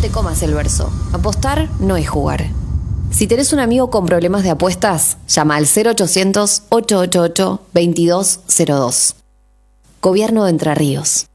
te comas el verso. Apostar no es jugar. Si tenés un amigo con problemas de apuestas, llama al 0800 888 2202. Gobierno de Entre Ríos.